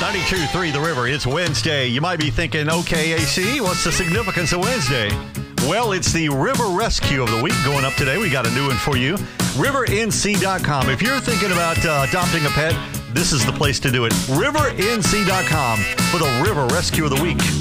92.3 The River. It's Wednesday. You might be thinking, okay, AC, what's the significance of Wednesday? Well, it's the River Rescue of the Week going up today. We got a new one for you. RiverNC.com. If you're thinking about adopting a pet, this is the place to do it. RiverNC.com for the River Rescue of the Week.